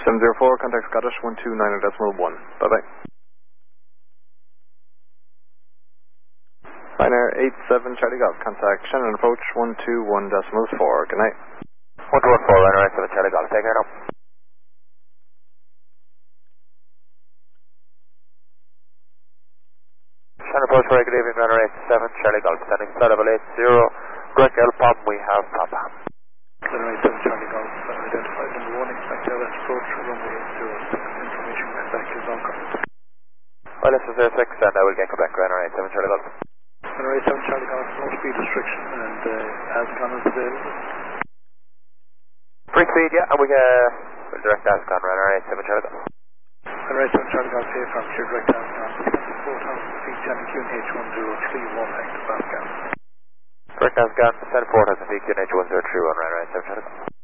704, contact Scottish 129.1. Bye-bye. Ryanair 87 Charlie Golf, contact Shannon approach 121.4. Good night. 114, Ryanair 87 Charlie Golf, take care now. Shannon approach, very good evening, Ryanair 87 Charlie Golf, standing flight level 80, direct LPOM, we have Papa. Ryanair 87 Charlie Golf, identified number 1, expect LS approach, runway 80, information back is on coming. Well, this is 06, and I will get Quebec, Ryanair 87 Charlie Golf. Ryanair 87 Charlie Golf, no speed restriction, and ASCON is available. Free speed, yeah, and we'll direct ASCON, Ryanair 87 Charlie Golf. Ryanair 87 Charlie Golf, safe from your direct ASCON, 4,000 feet, 10 QNH 1031, active ASCON. Direct ASCON, 4,000 feet, QNH 1031, Ryanair 87 Charlie Golf.